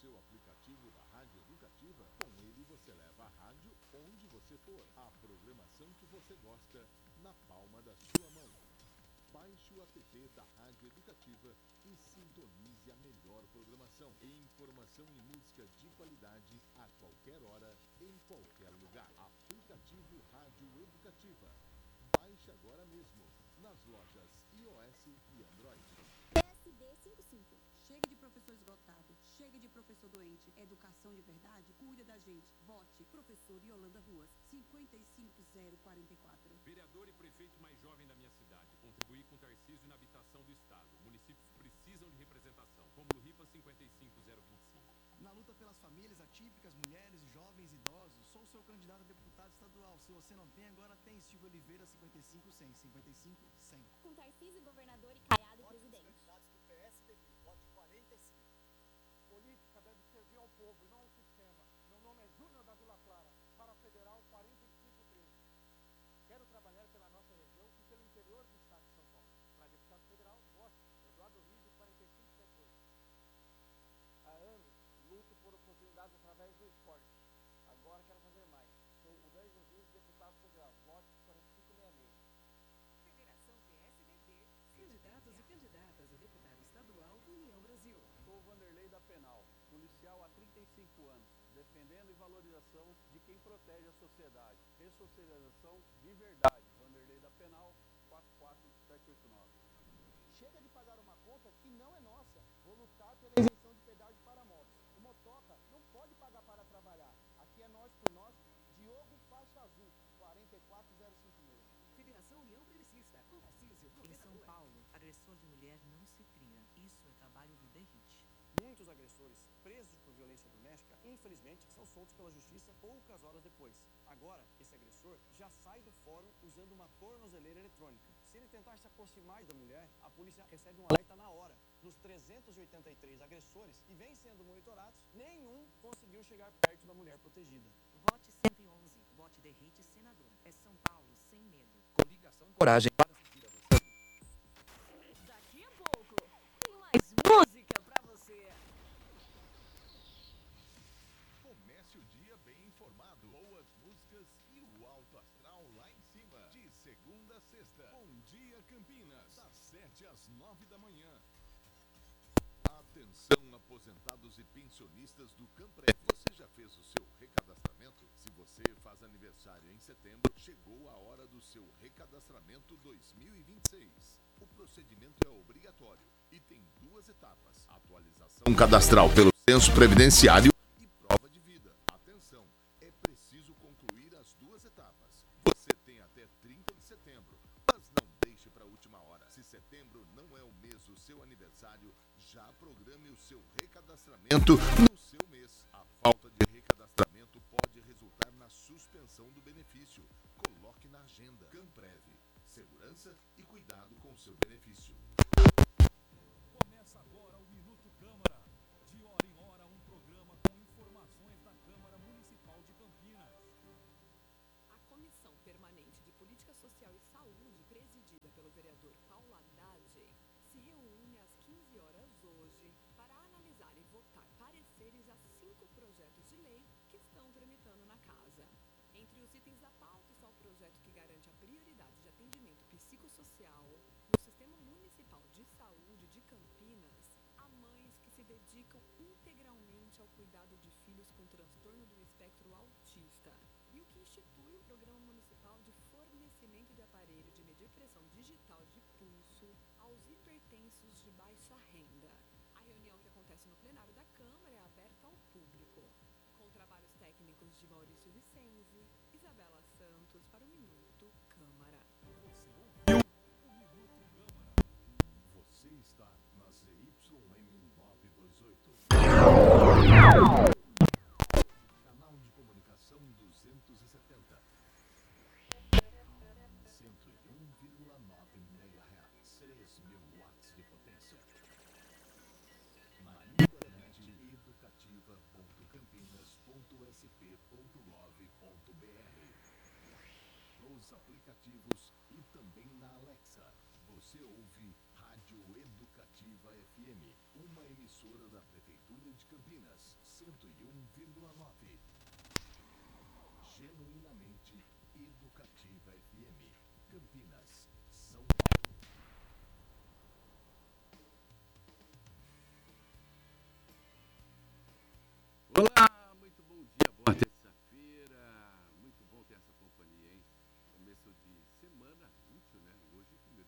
seu aplicativo da Rádio Educativa. Com ele você leva a rádio onde você for. A programação que você gosta na palma da sua mão. Baixe o app da Rádio Educativa e sintonize a melhor programação. Informação e música de qualidade a qualquer hora, em qualquer lugar. Aplicativo Rádio Educativa. Baixe agora mesmo nas lojas iOS e Android. PSD 55. Chega de professor esgotado, chega de professor doente. Educação de verdade cuida da gente. Vote professor Yolanda Ruas, 55044. Vereador e prefeito mais jovem da minha cidade. Contribuir com o Tarcísio na habitação do Estado. Municípios precisam de representação. Rômulo Ripa, 55025. Na luta pelas famílias atípicas, mulheres, jovens, idosos, sou seu candidato a deputado estadual. Se você não tem, agora tem. Silvio Oliveira, 55100. 55100. Com Tarcísio, governador e Caiado, presidente. Candidatos do PSDB, vote 45. Política deve servir ao povo e não ao sistema. Meu nome é Júnior da Vila Clara, para a Federal 4513. Quero trabalhar pela nossa região e pelo interior do estado de São Paulo. Para deputado federal, vote Eduardo Riso, 4578. Há anos, luto por oportunidades através do esporte. Agora quero fazer mais. Sou o Dani Jesus, deputado federal, vote 4566. Federação PSDB, candidatos e candidatas a deputado estadual do União Brasil. Sou Vanderlei da Penal, policial há 35 anos, defendendo e valorização de quem protege a sociedade. Ressocialização de verdade. Vanderlei da Penal, 44789. Chega de pagar uma conta que não é nossa. Vou lutar pela isenção de pedágio para motos. O motoca não pode pagar para trabalhar. Aqui é nós por nós. Diogo Faixa Azul, 44056. Federação União Progressista, com Tarcísio, Em São Paulo, agressor de mulher não se cria. Isso é trabalho do DERIT. Muitos agressores presos por violência doméstica, infelizmente, são soltos pela justiça poucas horas depois. Agora, esse agressor já sai do fórum usando uma tornozeleira eletrônica. Se ele tentar se aproximar da mulher, a polícia recebe um alerta na hora. Dos 383 agressores que vêm sendo monitorados, nenhum conseguiu chegar perto da mulher protegida. Vote 111. Vote DERIT senador. É São Paulo sem medo. Coligação Coragem para seguir avançando. Daqui a pouco, tem mais música pra você. Comece o dia bem informado. Boas músicas e o alto astral lá em cima. De segunda a sexta. Bom dia, Campinas. Das 7 às 9 da manhã. Atenção, aposentados e pensionistas do Camprev. Você já fez o seu recadastramento? Se você faz aniversário em setembro, chegou a hora do seu recadastramento 2026. O procedimento é obrigatório e tem duas etapas: atualização cadastral pelo censo previdenciário e prova de vida. Atenção, é preciso concluir as duas etapas. Você tem até 30 de setembro, mas não deixe para a última hora. Se setembro não é o mês do seu aniversário, já programe o seu recadastramento no seu mês. A falta de recadastramento pode resultar na suspensão do benefício. Coloque na agenda. Camprev, segurança e cuidado com seu benefício. Começa agora o Minuto Câmara. De hora em hora, um programa com informações da Câmara Municipal de Campinas. A Comissão Permanente de Política Social e Saúde, presidida pelo vereador Paulo Haddad, se reúne às 15 horas hoje para analisar e votar pareceres a 5 projetos de lei que estão tramitando na casa. Entre os itens da pauta está o projeto que garante a prioridade de atendimento psicossocial no Sistema Municipal de Saúde de Campinas a mães que se dedicam integralmente ao cuidado de filhos com transtorno do espectro autista e o que institui o Programa Municipal de Fornecimento de Aparelho de Medir Pressão Digital de Pulso aos hipertensos de baixa renda. A reunião que acontece no plenário da Câmara é aberta ao público, com trabalhos técnicos de Maurício Vicenzi, Isabela Santos para o Minuto Câmara. Você ouviu o Minuto Câmara. Você está na ZYM 928. Canal de comunicação 270. 101,9 MHz. 3.000 watts de potência. Na internet educativa.campinas.sp.gov.br. Nos aplicativos e também na Alexa. Você ouve Rádio Rádio Educativa FM, uma emissora da Prefeitura de Campinas, 101,9. Genuinamente Educativa FM, Campinas, São Paulo. Olá, muito bom dia, boa terça-feira, muito bom ter essa companhia, hein? Começo de semana útil, né? Hoje, primeiro